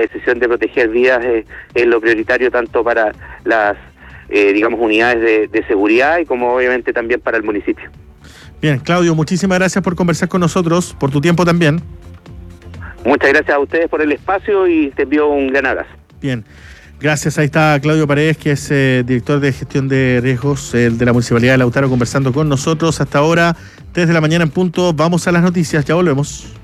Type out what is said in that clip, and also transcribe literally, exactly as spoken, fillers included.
decisión de proteger vidas es, es lo prioritario tanto para las, eh, digamos, unidades de, de seguridad y como obviamente también para el municipio. Bien, Claudio, muchísimas gracias por conversar con nosotros, por tu tiempo también. Muchas gracias a ustedes por el espacio y te envío un gran abrazo. Bien. Gracias, ahí está Claudio Paredes, que es eh, director de gestión de riesgos eh, de la Municipalidad de Lautaro, conversando con nosotros hasta ahora, desde la mañana en punto. Vamos a las noticias, ya volvemos.